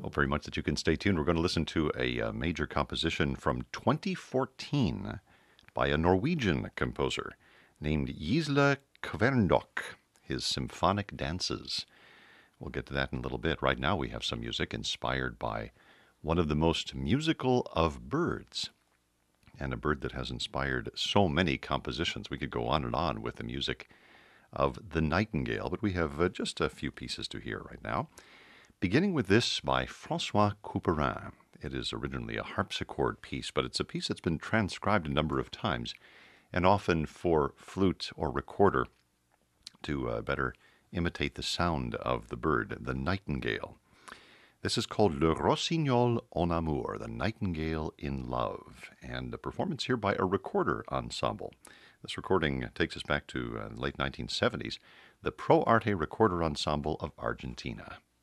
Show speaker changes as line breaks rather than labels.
Well, very much that you can stay tuned. We're going to listen to a major composition from 2014 by a Norwegian composer named Gisle Kverndok, his Symphonic Dances. We'll get to that in a little bit. Right now, we have some music inspired by one of the most musical of birds, and a bird that has inspired so many compositions. We could go on with the music of the nightingale, but we have just a few pieces to hear right now. Beginning with this by Francois Couperin. It is originally a harpsichord piece, but it's a piece that's been transcribed a number of times, and often for flute or recorder to better imitate the sound of the bird, the nightingale. This is called Le Rossignol en Amour, the Nightingale in Love, and a performance here by a recorder ensemble. This recording takes us back to the late 1970s, the Pro Arte Recorder Ensemble of Argentina.